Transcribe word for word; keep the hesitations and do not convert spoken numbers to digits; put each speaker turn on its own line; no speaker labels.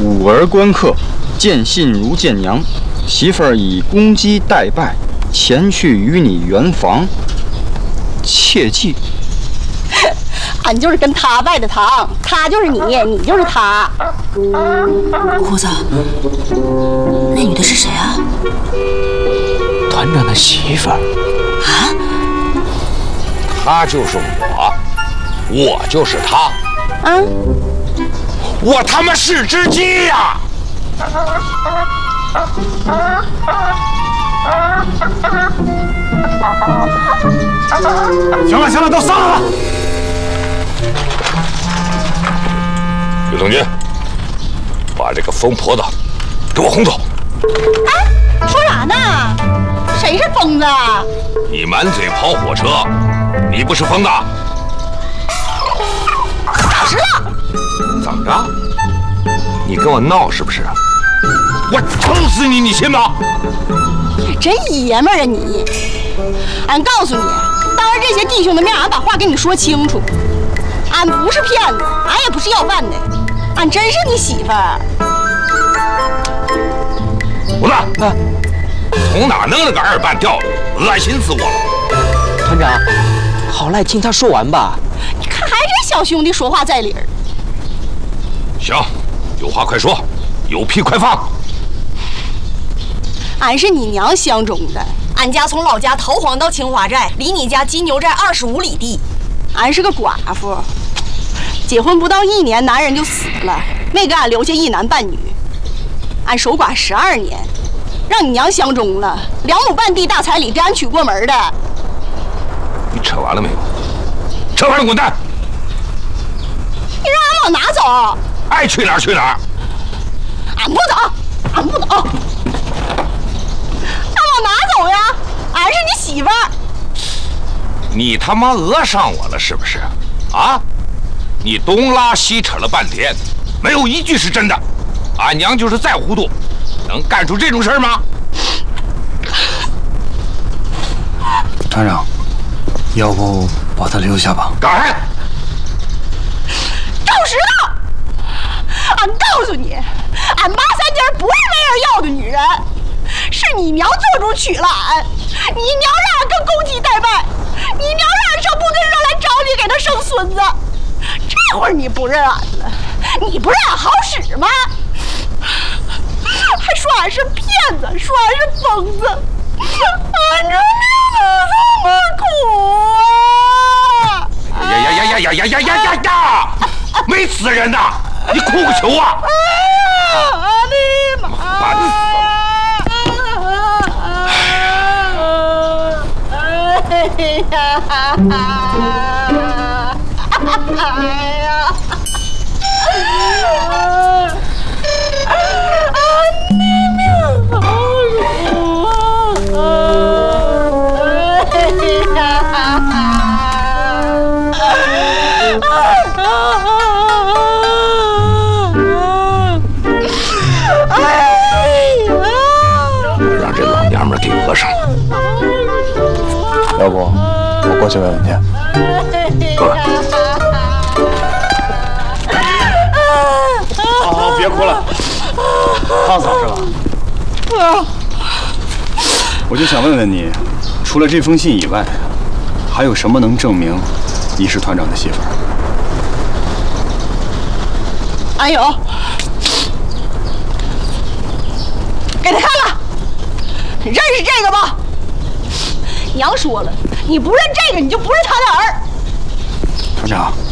五儿观客，见信如见娘。媳妇儿以公鸡代拜，前去与你圆房。切记。
俺就是跟他拜的堂，他就是你，你就是他。
胡子，那女的是谁啊？
团长的媳妇儿。
啊？
她就是我，我就是她。
嗯。
我他妈是只鸡呀！
行了行了，都散了吧。
刘同军，把这个疯婆子给我轰走！
哎，说啥呢？谁是疯子？
你满嘴跑火车，你不是疯子？
老实了。
怎么着？你跟我闹是不是？我抽死你，你信吗？
你真爷们儿啊你！俺告诉你，当着这些弟兄的面，俺把话跟你说清楚。俺不是骗子，俺也不是要饭的，俺真是你媳妇儿。
胡子，啊，从哪弄了个二半吊子，恶心死我了！
团长，好赖听他说完吧。
你看，还是小兄弟说话在理儿。
行，有话快说，有屁快放。
俺是你娘相中的，
俺家从老家逃荒到青花寨，离你家金牛寨二十五里地。
俺是个寡妇，结婚不到一年，男人就死了，没给俺留下一男半女。俺守寡十二年，让你娘相中了，两亩半地大彩礼给俺娶过门的。
你扯完了没有？扯完了滚蛋！
你让俺往哪走？
爱去哪儿去哪儿。
俺不走，俺不走。俺往哪走呀？俺是你媳妇儿。
你他妈讹上我了是不是？啊！你东拉西扯了半天，没有一句是真的。俺娘就是再糊涂，能干出这种事儿吗？
团长，要不把他留下吧？
敢！
赵石头，俺告诉你，俺八三姐不是没人要的女人，是你娘做主娶了俺，你娘让俺跟公鸡代拜，你娘让俺上部队上来找你给她生孙子，这会儿你不认俺了，你不认俺好使吗？还说俺是骗子，说俺是疯子，俺这命咋这么苦啊！
呀呀呀呀呀呀呀呀呀呀！没死人呐！你哭个球啊！
哎呀，我的妈！
烦死
了！哎呀！哎呀！
让这老娘们给讹上了。
要不我过去问问去。
过来。
好好，别哭了。胖嫂是吧？
啊！
我就想问问你，除了这封信以外，还有什么能证明你是团长的媳妇儿？
俺有，给他看看，你认识这个吧？娘说了，你不认这个，你就不是他的儿。
团长。